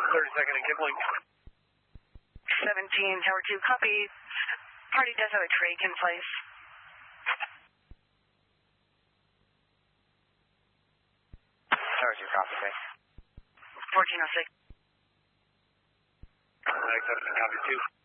32nd and Kipling. 17, Tower 2, copy. Party does have a trach in place. Tower 2, copy, thanks. 1406. Copy 2.